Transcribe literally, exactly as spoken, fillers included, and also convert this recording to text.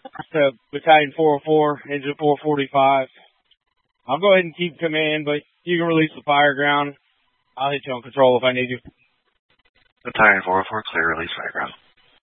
So, Battalion four oh four, Engine four forty-five. I'll go ahead and keep command, but you can release the fire ground. I'll hit you on control if I need you. Battalion four oh four, clear, release fire ground.